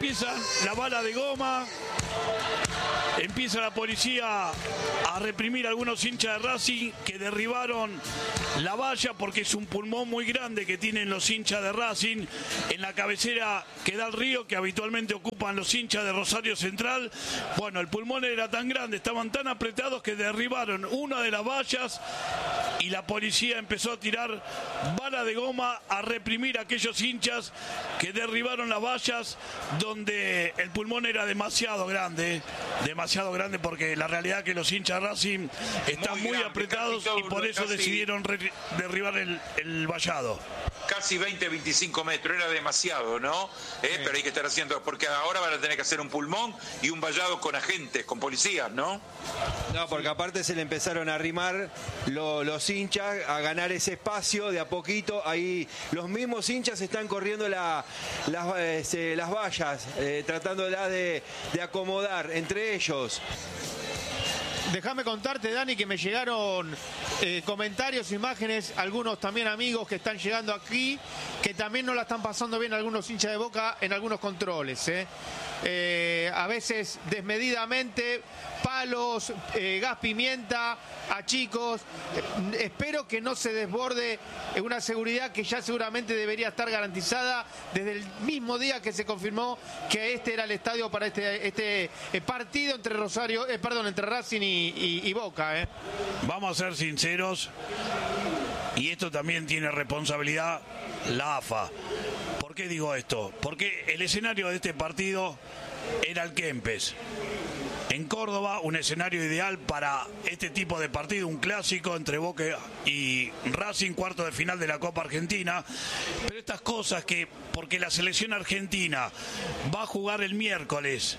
empieza la bala de goma, empieza la policía a reprimir a algunos hinchas de Racing que derribaron la valla porque es un pulmón muy grande que tienen los hinchas de Racing en la cabecera que da al río, que habitualmente ocupan los hinchas de Rosario Central. Bueno, el pulmón era tan grande, estaban tan apretados que derribaron una de las vallas y la policía empezó a tirar bala de goma a reprimir a aquellos hinchas que derribaron las vallas donde el pulmón era demasiado grande porque la realidad es que los hinchas de Racing están muy apretados y por eso decidieron derribar el vallado. Casi 20-25 metros, era demasiado, ¿no? Pero hay que estar haciendo, porque ahora van a tener que hacer un pulmón y un vallado con agentes, con policías, ¿no? No, porque aparte se le empezaron a arrimar los hinchas a ganar ese espacio de a poquito. Ahí los mismos hinchas están corriendo las vallas, tratándolas de acomodar entre ellos. Déjame contarte, Dani, que me llegaron comentarios, imágenes, algunos también amigos que están llegando aquí, que también no la están pasando bien algunos hinchas de Boca en algunos controles. A veces desmedidamente, palos, gas pimienta a chicos. Espero que no se desborde una seguridad que ya seguramente debería estar garantizada desde el mismo día que se confirmó que este era el estadio para este partido entre entre Racing y Boca. Vamos a ser sinceros, y esto también tiene responsabilidad la AFA. ¿Por qué digo esto? Porque el escenario de este partido era el Kempes. En Córdoba, un escenario ideal para este tipo de partido, un clásico entre Boca y Racing, cuarto de final de la Copa Argentina. Pero estas cosas porque la selección argentina va a jugar el miércoles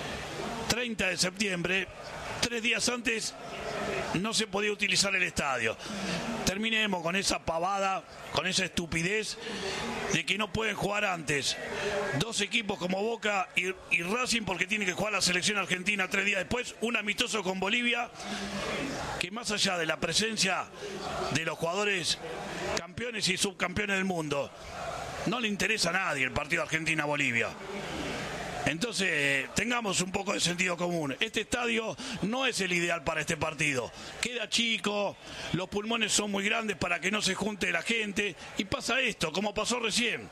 30 de septiembre, 3 días antes no se podía utilizar el estadio. Terminemos con esa pavada, con esa estupidez de que no pueden jugar antes dos equipos como Boca y Racing porque tiene que jugar la selección argentina 3 días después, un amistoso con Bolivia, que más allá de la presencia de los jugadores campeones y subcampeones del mundo, no le interesa a nadie el partido Argentina-Bolivia. Entonces, tengamos un poco de sentido común. Este estadio no es el ideal para este partido. Queda chico, los pulmones son muy grandes para que no se junte la gente. Y pasa esto, como pasó recién.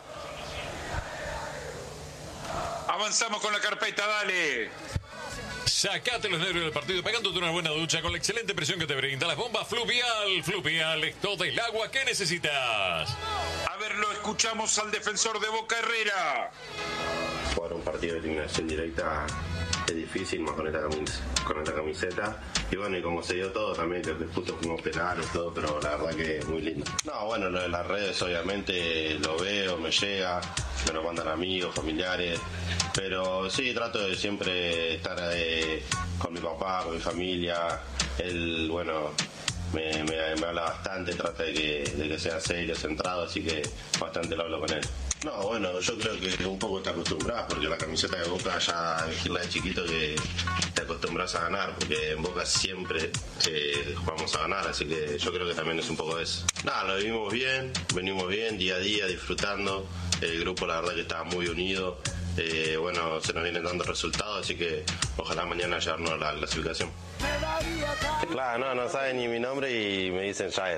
Avanzamos con la carpeta, dale. Sacate los nervios del partido pegándote una buena ducha con la excelente presión que te brinda las bombas Fluvial. Fluvial es todo el agua que necesitas. A ver, lo escuchamos al defensor de Boca, Herrera. Jugar un partido de eliminación directa es difícil, más con esta camiseta. Y bueno, y como se dio todo también, que justo fuimos penales, todo, pero la verdad que es muy lindo. No, bueno, lo de las redes obviamente lo veo, me llega, me lo mandan amigos, familiares, pero sí, trato de siempre estar con mi papá, con mi familia. Él, bueno, me habla bastante, trata de que sea serio, centrado, así que bastante lo hablo con él. No, bueno, yo creo que un poco te acostumbras, porque la camiseta de Boca ya elegirla de chiquito que te acostumbras a ganar, porque en Boca siempre jugamos a ganar, así que yo creo que también es un poco eso. Nada, lo vivimos bien, venimos bien, día a día, disfrutando. El grupo la verdad que está muy unido, bueno, se nos vienen dando resultados, así que ojalá mañana llevarnos la clasificación. Claro, no saben ni mi nombre y me dicen Jair.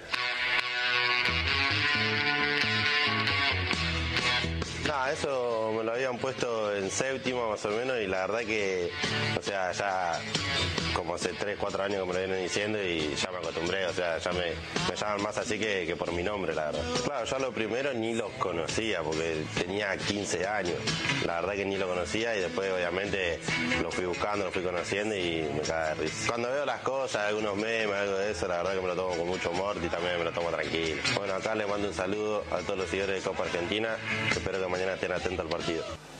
Nada, eso me lo habían puesto en séptima más o menos y la verdad que, o sea, ya como hace 3-4 años que me lo vienen diciendo y ya me acostumbré, o sea, ya me llaman más así que por mi nombre, la verdad. Claro, yo lo primero ni lo conocía porque tenía 15 años, la verdad que ni lo conocía y después obviamente lo fui buscando, lo fui conociendo y me caga de risa. Cuando veo las cosas, algunos memes, algo de eso, la verdad que me lo tomo con mucho humor y también me lo tomo tranquilo. Bueno, acá les mando un saludo a todos los seguidores de Copa Argentina, espero que mañana estén atentos al partido.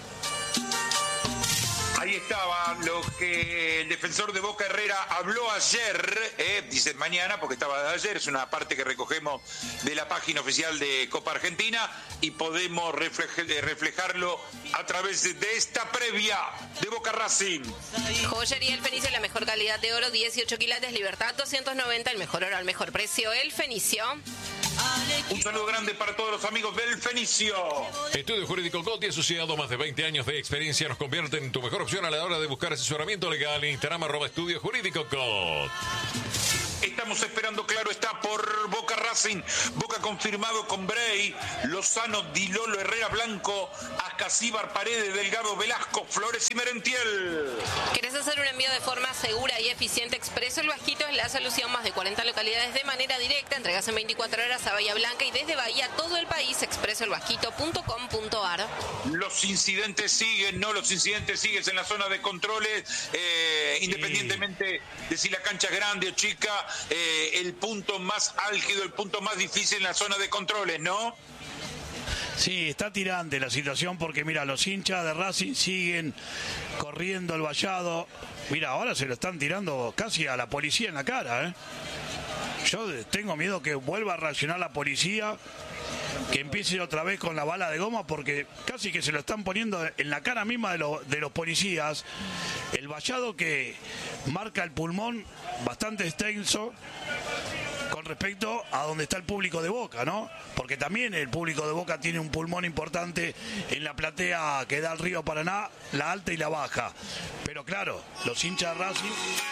Ahí estaba lo que el defensor de Boca, Herrera, habló ayer, dice mañana porque estaba de ayer, es una parte que recogemos de la página oficial de Copa Argentina y podemos reflejarlo a través de esta previa de Boca Racing. Joyería El Fenicio, la mejor calidad de oro, 18 quilates, Libertad 290, el mejor oro al mejor precio, El Fenicio. Un saludo grande para todos los amigos del Fenicio. Estudio Jurídico Coti, asociado, más de 20 años de experiencia, nos convierten en tu mejor opción a la hora de buscar asesoramiento legal. Instagram @Estudio Jurídico Cot. Estamos esperando, claro está, por Boca Racing. Boca confirmado con Bray, Lozano, Di Lolo, Herrera, Blanco, Ascasíbar, Paredes, Delgado, Velasco, Flores y Merentiel. ¿Querés hacer un envío de forma segura y eficiente? Expreso El Vasquito es la solución. Más de 40 localidades de manera directa. Entregas en 24 horas a Bahía Blanca y desde Bahía todo el país. expresoelvasquito.com.ar. Los incidentes siguen, ¿no? Los incidentes siguen en la zona de controles, independientemente de si la cancha es grande o chica. El punto más álgido, el punto más difícil en la zona de controles, ¿no? Sí, está tirante la situación porque, mira, los hinchas de Racing siguen corriendo el vallado. Mira, ahora se lo están tirando casi a la policía en la cara, ¿eh? Yo tengo miedo que vuelva a reaccionar la policía, que empiece otra vez con la bala de goma, porque casi que se lo están poniendo en la cara misma de los policías. El vallado que marca el pulmón bastante extenso con respecto a donde está el público de Boca, ¿no? Porque también el público de Boca tiene un pulmón importante en la platea que da al río Paraná, la alta y la baja. Pero claro, los hinchas de Racing...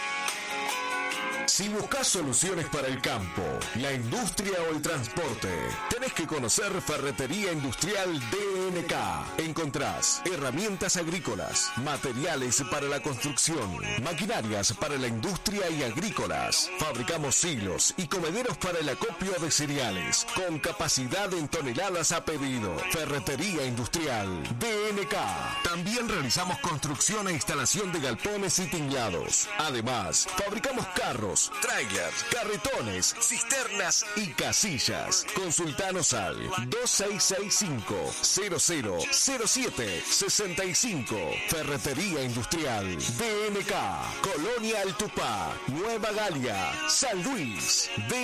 Si buscas soluciones para el campo, la industria o el transporte, tenés que conocer Ferretería Industrial DNK. Encontrás herramientas agrícolas, materiales para la construcción, maquinarias para la industria y agrícolas. Fabricamos silos y comederos para el acopio de cereales, con capacidad en toneladas a pedido. Ferretería Industrial DNK. También realizamos construcción e instalación de galpones y tinglado. Además, fabricamos carros, trailers, carretones, cisternas y casillas. Consultanos al 2665-000765. Ferretería Industrial DNK. Colonia El Tupá, Nueva Galia, San Luis.